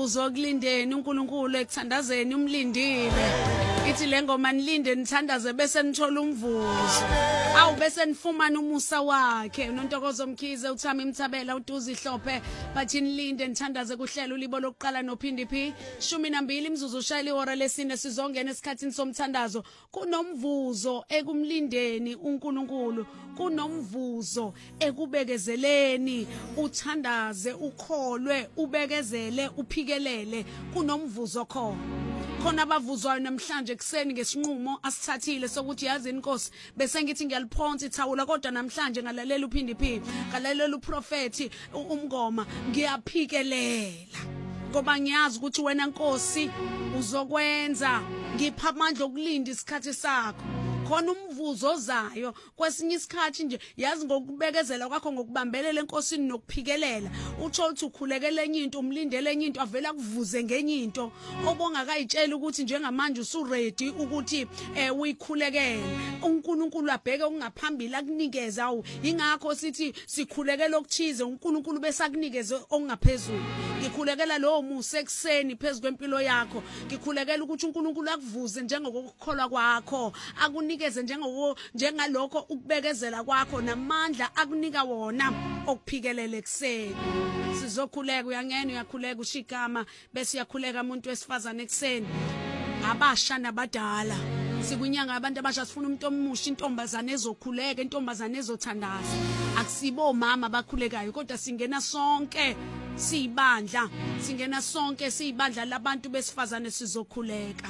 Kunomvuzo kulindeni uNkulunkulu ekuthandazeni umlindile. Ithi le ngoma nilinde nithandaze bese nithola umvuzo. Awu bese nifumana umusa wakhe. uNontokozo Mkhize, uThami Mthabela, uDuzi Hlophe bathi nilinde nithandaze kuhlelo ulibo lokuqala noPhindi P. 12 imzuzu ushayile ihora lesine sizongena esikhathini somthandazo. Kunomvuzo ekumlindeni uNkulunkulu. Kunomvuzo ekubekezeleni, uthandaze, ukholwe, ubekezele, uphikelele. Kunomvuzo khona abavuzwayo namhlanje ekseni ngesinqumo asithathile sokuthi yazi inkosi bese ngithi ngiyaliphonsa ithawula kodwa namhlanje ngalalela uPhindi P, ngalalela uprofeti uMngoma, ngiyaphikelela ngoba ngiyazi ukuthi wena Nkosi uzokwenza. Ngipha amandla okulinda isikhathi sakho. Khona umvuzo ozayo kwesinye isikhathi nje yazi ngokubekezela kwakho ngokubambelela enkosini nokuphikelela utsho uthi ukhulekele enye into umlindele enye into avela kuvuze ngenye into obongakayitshela ukuthi njengamanje usuready ukuthi uyikhulekele uNkulunkulu abheke ungaphambili akunikeza. Awu ingakho sithi sikhulekela okuthize uNkulunkulu bese akunikeze okungaphezulu. Ngikhulekela lo musa ekseni phezukwempilo yakho. Ngikhulekela ukuthi uNkulunkulu akuvuze njengokukholwa kwakho, akunikeze njengalokho ukubekezela kwakho namandla akunika wona okuphikelela ekseni. Sizokhuleka uyangena uyakhuleka ushigama bese uyakhuleka umuntu wesifazane ekseni. Abasha nabadala sikunyanga abantu abasha sifuna umuntu omusha, intombazane ezokhuleka, intombazane ezothandaza. Akusibo mama abakhulekayo kodwa singena sonke siyibandla, singena sonke siyibandla labantu besifazane sizokhuleka.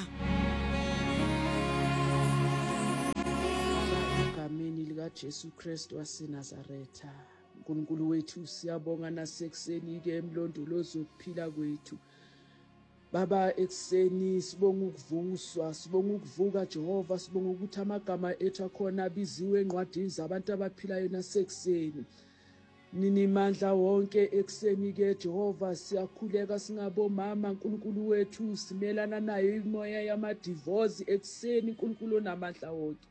Egameni lika Jesu Kristu waseNazaretha, uNkulunkulu wethu siyabonga nasekuseni ke emlondolozo ukuphila kwethu. Baba ekseni sibonga ukuvuswa, sibonga ukuvuka Jehova, sibonga ukuthi amagama ethu akhona abiziwe encwadini zabantu abaphilayo nasekuseni. Nini mandla wonke ekseni ke Jehova siyakhuleka singabomama uNkulunkulu wethu simelana nayo imoya yamadivorce ekseni uNkulunkulu namandla wonke.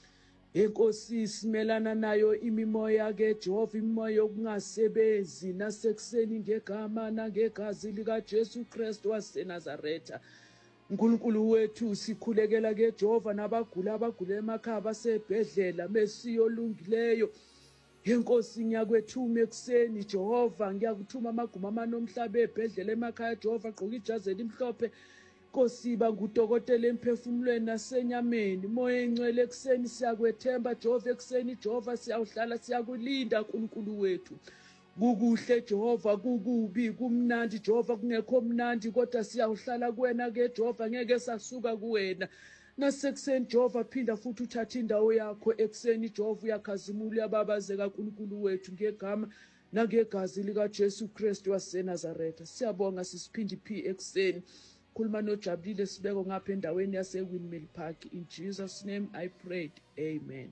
Enkosi simelana nayo imimoya ke Jehova, imimoya yokungasebenzi nasekuseni ngegama nangegazi lika Jesu Kristu waseNazaretha. uNkulunkulu wethu sikhulekela ke Jehova nabagula emakhaya basebhedlela mesiyolungileyo. Enkosi ngiyakwethuma ekseni Jehova, ngiyakuthuma amaguma amanomhlaba ebhedlela emakhaya Jehova gqoka ijazi elimhlophe. Nkosi bangudokotela emphefumulweni nasenyameni. Moya engcwele ekseni siyakwethemba Jehova, ekseni Jehova siyawuhlala siyakulinda uNkulunkulu wethu. Kukuhle Jehova, kukubi, kumnandi Jehova, kungekho mnandi kodwa siyawuhlala kuwena ke Jehova, ngeke sasuka kuwena. Nasekuseni Jehova phinda futhi uthatha indawo yakho ekseni Jehova, uyakhazimula uyababazeka uNkulunkulu wethu ngegama nangegazi lika Jesu Kristu waseNazaretha. Siyabonga sisiphindi P ekseni. Khuluma noJabulile Sibeko ngapha endaweni yaseWindmill Park. In Jesus name I prayed. Amen.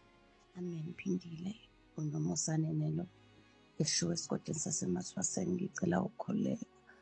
Amen. Phindile uNomosane nelo eshuwe esigodini saseMathwaseni ngicela ukholeka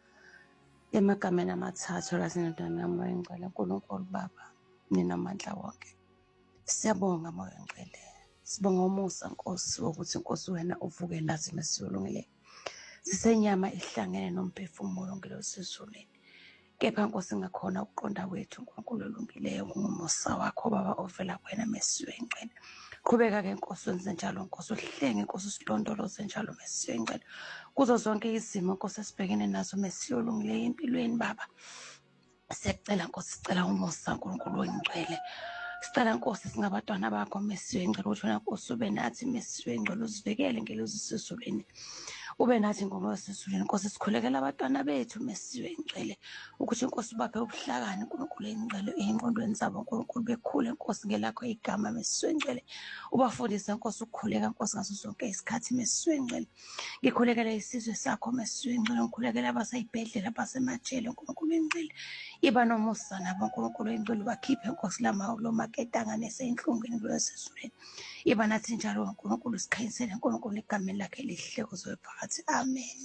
emagameni amathathu lasendaweni yami engcwele. uNkulunkulu Baba ninamandla wonke, siyabonga moya engcwele, sibonga umusa Nkosi wokuthi Nkosi wena uvuke nathi mesiyolungile sisenyama ihlangene nomphefumulo ngelosizuleni. Kepha Nkosi ngakhona ukuqonda kwethu uNkulunkulu olungileyo ngumusa wakho Baba ovela kuwena Mesiya engcwele. Qhubeka ke Nkosi wenze njalo Nkosi, uhlenge Nkosi usilondoloze njalo Mesiya engcwele kuzo zonke izimo Nkosi esibhekene nazo Mesiya olungileyo empilweni Baba. Siyacela Nkosi, sicela umusa uNkulunkulu wengcwele, sicela Nkosi singabantwana bakho Mesiya engcwele ukuthi wena Nkosi ube nathi Mesiya engcwele, usivikele ngelozisizulweni, ube nathi ngomosizulweni Nkosi. Sikhulekela abantwana bethu Mesiya engcwele ukuthi Nkosi ubaphe ubuhlakani uNkulunkulu engcwele engqondweni zabo uNkulunkulu, bekhule Nkosi ngelakho igama Mesiya engcwele. Ubafundise Nkosi ukukhuleka Nkosi ngaso sonke isikhathi Mesiya engcwele. Ngikhulekela isizwe sakho Mesiya engcwele, ngikhulekela abaseyibhedlela abasemajele uNkulunkulu engcwele. Iba nomusa nabo uNkulunkulu engcwele, bakhiphe Nkosi lo maketanga neseyinhlungwini kulesizulweni. Iba nathi njalo uNkulunkulu, sikhanyisele uNkulunkulu igameni lakhe lihle kuze phakathi. Amen.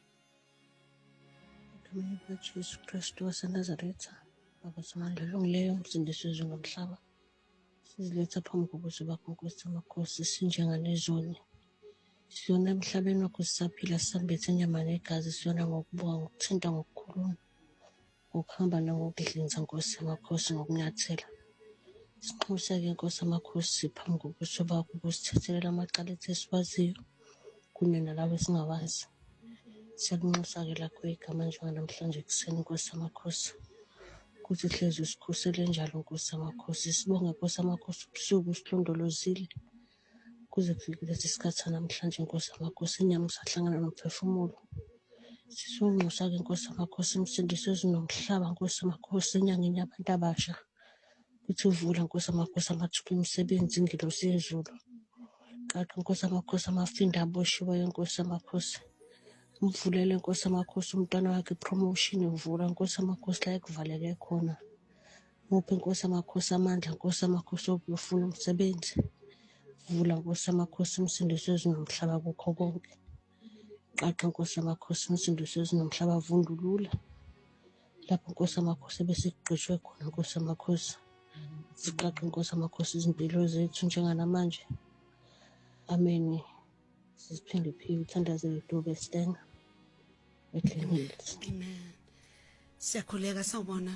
Egameni likaJesu Kristu waseNazaretha, Baba somandla olungileyo, umsindisi wezwe ngomhlaba, siziletha phambi kobuso bakho Nkosi amakhosi, sinjenganezoni. Siyona emhlabeni wakho sisaphila sisambethe inyama negazi, siyona ngokubonga ngokuthinta ngokukhulu ngokukhuluma, ngokuhamba nangokudlinza Nkosi yamakhosi ngokunyathela. Siqiniseke Nkosi yamakhosi phambi kobuso bakho ukusithethelela amacala ethu esiwaziyo kunye nalawo esingawazi. Siyakunxusa-ke lakho igama njenganamhlanje ekuseni Nkosi yamakhosi, kuthi hlezi usikhusele njalo Nkosi yamakhosi. Sibonge Nkosi yamakhosi ubusuku usilondolozile kuze kufike lesi sikhathi namhlanje Nkosi yamakhosi, inyama isahlangana nomphefumulo. Sisonxusa-ke Nkosi yamakhosi imsindiso ezinomhlaba Nkosi yamakhosi enyangeni yabantu abasha. Kuthi uvula Nkosi yamakhosi amathuba emisebenzi ingelosi yezulu. Qaqa Nkosi yamakhosi amafinda aboshiweyo Nkosi yamakhosi. Mvulele Nkosi yamakhosi umntwana wakhe promotion uvula Nkosi yamakhosi la ekuvaleke khona. Muphe Nkosi yamakhosi amandla Nkosi yamakhosi okuyofuna umsebenzi. Vula Nkosi yamakhosi imsindiso ezinomhlaba kukho konke. Qaqa Nkosi yamakhosi imsindiso ezinomhlaba vundulula. Lapho Nkosi yamakhosi besigqishwe khona Nkosi yamakhosi. Siqaqe Nkosi yamakhosi izimpilo zethu njenganamanje. Amen. Sisiphinde phi uthandazele Dube Stenga. Amen. Siyakhuleka sawubona.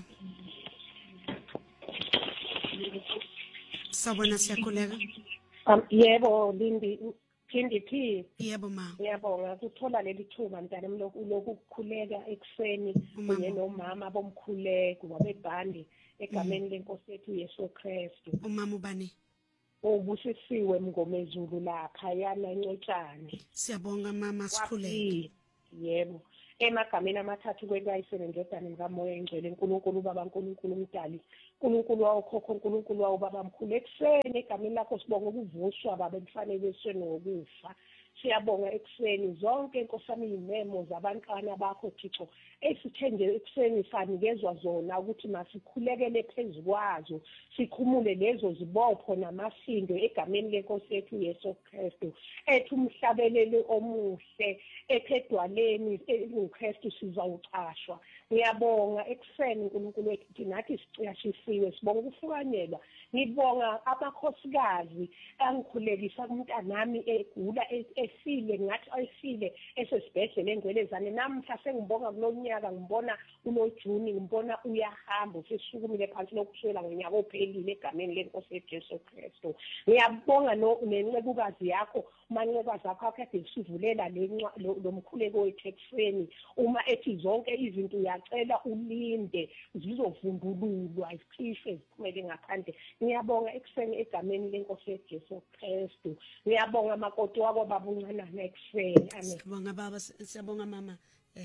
Sawubona siyakhuleka. Yebo Lindi phindi. Yebo ma. Ngiyabonga ukuthola leli thuba mntana lokukhuleka ekseni kunye nomama bomkhuleko wabebhandi egameni lenkosi yethu Yesu Kristu. Umama ubani? Ubusisiwe Mngomezulu lapha yana encotshane. Siyabonga mama sikhuleke. Yebo. Emagameni amathathu kwekayisene ndodana kaMoya engcwele uNkulunkulu Baba uNkulunkulu umdali uNkulunkulu wawokhokho uNkulunkulu wawubaba mkhulu ekseni egameni lakho sibonga ukuvuswa baba emfanekisweni wokufa. Siyabonga ekseni zonke Nkosi yami izimemo zabantwana bakho Thixo esithe nje ekseni sanikezwa zona ukuthi masikhulekele phezukwazo sikhumule lezo zibopho namasindo egameni lenkosi yethu Yesu Kristu ethi umhlabeleli omuhle ephedwaleni uKristu sizawucashwa. Ngiyabonga ekseni uNkulunkulu wethu nathi sicashisiwe sibonga ukufukanyelwa. Ngibonga abakhosikazi angikhulekisa kumntanami egula esile ngathi ayisile esesibhedlela engcwelezane namhla sengibonga kulonyaka ngibona unoJuni ngibona uyahamba usisukumile phansi lokuswela ngonyaka ophelile egameni lenkosi yethu Yesu Kristu. Ngiyabonga nencebukazi yakho umancebazi akho akade sivulela lo mkhuleko wethu uma ethi zonke izinto uyacela ulinde zizovundululwa izicishe ziphumele ngaphandle. Ngiyabonga ekseni egameni lenkosi yethu Yesu Kristu. Ngiyabonga amakoti wako babuncanana ekseni. Amen. Sibonga baba siyabonga mama.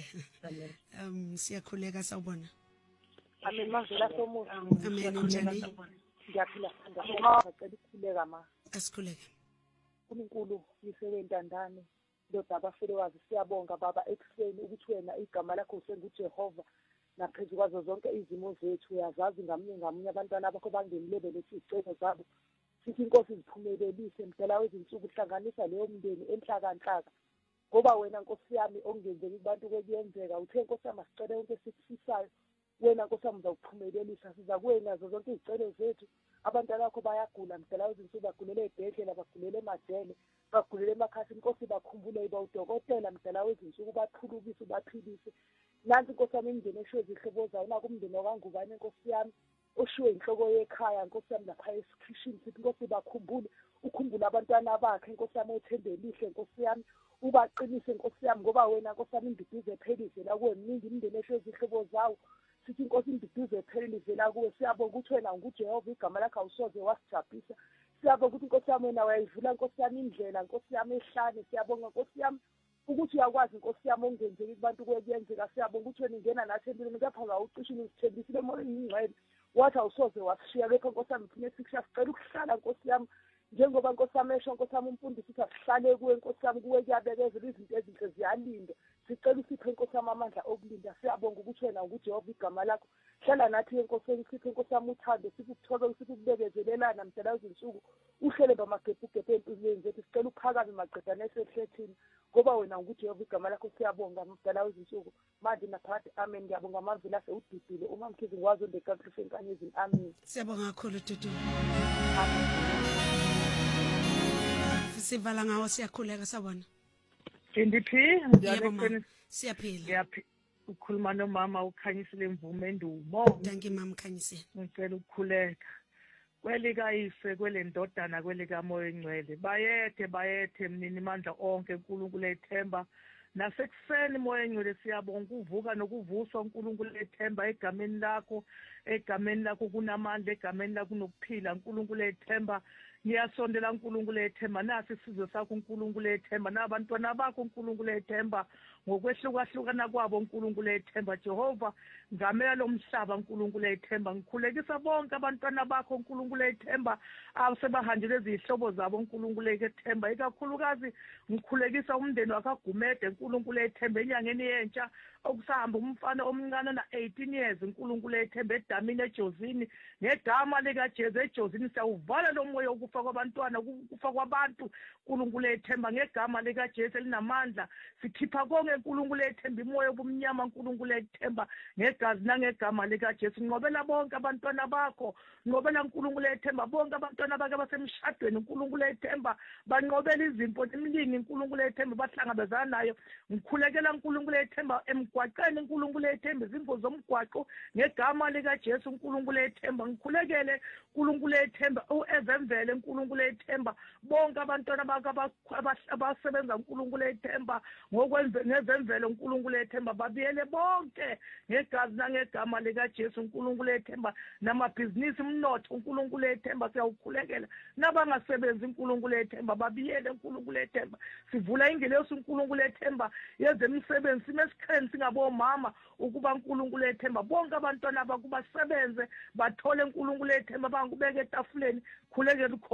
Siyakhuleka sawubona. Amen mazela somuntu. Amen njani? Ngiyaphila ngicela ukukhuleka ma. Asikhuleke. uNkulunkulu yisebentandane ndoda abafelokazi siyabonga baba ekseni ukuthi wena igama lakho usenguJehova naphezu kwazo zonke izimo zethu uyazazi ngamunye abantwana bakho bangenilebe lethi izicelo zabo sithi inkosi ziphumelelise mdala wezinsuku uhlanganisa leyo mndeni enhlakanhlaka ngoba wena nkosi yami ongenzeki kubantu kwekuyenzeka uthe nkosi yami asicele yonke esikufisayo wena nkosi yami uzawuphumelelisa siza kuwenazo zonke izicelo zethu abantwana bakho bayagula mdala wezinsuku bagulele ebhedlela bagulele emadele bagulele emakhasi inkosi bakhumbule iba udokotela mdala wezinsuku baphulukise baphilise nansi inkosi yami imndeni eshiwe zihlobo zayo nakumndeni wakangubane inkosi yami oshiwe inhloko yekhaya inkosi yami lapha esikhishini sithi inkosi bakhumbule ukhumbula abantwana bakhe inkosi yami othembe lihle inkosi yami ubaqinise inkosi yami ngoba wena inkosi yami imbidize phelise la kuwe mningi imndeni eshiwe zihlobo zawo sithi inkosi imbidize phelise la kuwe siyabonga ukuthi wena nguJehova igama lakho awusoze wasijabhisa siyabonga ukuthi inkosi yami wena wayivula inkosi yami indlela inkosi yami ehlane siyabonga inkosi yami ukuthi uyakwazi inkosi yami ongenzeki kubantu kwekuyenzeka siyabonga ukuthi wena ingena nathi empilweni kepha ngawucishe uzithembisile emoyeni ingcwele wathi awusoze wasishiya kepha inkosi yami thina sikushiya sicela ukuhlala nkosi yami njengoba nkosi yami esho nkosi yami umfundisi uthi asihlale kuwe nkosi yami kuwe kuyabekezela izinto ezinhle ziyalinda sicela usiphe inkosi yami amandla okulinda siyabonga ukuthi wena nguJehova igama lakho hlala nathi enkosini siphe inkosi yami uthando sikuthobe sikubekezelelana mdala wezinsuku uhlele bamagebhugebhe empilweni zethu sicela uphakame maqedana esehlethini ngoba wena nguJehova igama lakho siyabonga mdala wezinsuku manje naphakathi amen ngiyabonga amavila asewudidile uma mkhizi ngikwazi ondekakrifeni kanyezini amen siyabonga kakhulu dudu sivala ngawo siyakhuleka sabona Indiphi yebo ma siyaphila ukhuluma nomama ukhanyisile Mvume Ndumo. Thank you mama Khanyisile. Ngicela ukukhuleka kwelikayise kwelendodana kwelikamoya engcwele bayethe mnini mandla onke uNkulunkulu ethemba nasekuseni moya engcwele siyabonga uvuka nokuvuswa uNkulunkulu ethemba egameni lakho kunamandla egameni lakho kunokuphila uNkulunkulu ethemba ngiyasondela uNkulunkulu ethemba nasi isizwe sakho uNkulunkulu ethemba nabantwana bakho uNkulunkulu ethemba ngokwehlukahlukana kwabo uNkulunkulu ethemba Jehova ngamela lomhlaba uNkulunkulu ethemba ngikhulekisa bonke abantwana bakho uNkulunkulu ethemba abasebahanjele izihlobo zabo uNkulunkulu ethemba ikakhulukazi ngikhulekisa umndeni wakhe Gumede uNkulunkulu ethemba enyangeni yentsha okusahamba umfana omncane na 18 years uNkulunkulu ethemba edamini eJozini ngegama lika Jesu eJozini siyawuvala lo moya ukufa kwabantwana ukufa kwabantu uNkulunkulu ethemba ngegama lika Jesu elinamandla sikhipha konke uNkulunkulu ethemba imoya obumnyama uNkulunkulu ethemba ngegazi nangegama lika Jesu nqobela bonke abantwana bakho nqobela uNkulunkulu ethemba bonke abantwana bakhe basemshadweni uNkulunkulu ethemba banqobela izimpo nemlingi uNkulunkulu ethemba bahlangabezana nayo ngikhulekela uNkulunkulu ethemba emgwaqeni uNkulunkulu ethemba izimpo zomgwaqo ngegama lika Jesu uNkulunkulu ethemba ngikhulekele uNkulunkulu ethemba ezemvele uNkulunkulu ethemba bonke abantwana bakhe abasebenza uNkulunkulu ethemba ngezemvelo uNkulunkulu ethemba babiyele bonke ngegazi nangegama lika Jesu uNkulunkulu ethemba namabhizinisi umnotho uNkulunkulu ethemba siyawukhulekela nabangasebenzi uNkulunkulu ethemba babiyele uNkulunkulu ethemba sivula ingilosi uNkulunkulu ethemba yezemisebenzi simesikheni singabomama ukuba uNkulunkulu ethemba bonke abantwana bakubasebenze bathole uNkulunkulu ethemba bangubeka etafuleni khulekela